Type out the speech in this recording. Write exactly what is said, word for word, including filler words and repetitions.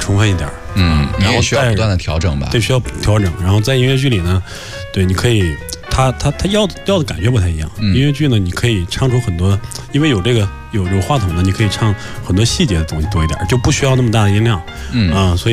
充分一点， 嗯， 然后也需要不断的调整吧， 对，需要调整。然后在音乐剧里呢，对，你可以，他他他要要的感觉不太一样。 嗯、 音乐剧呢，你可以唱出很多，因为有这个有有话筒呢，你可以唱很多细节的东西多一点，就不需要那么大的音量， 嗯啊、呃，所以。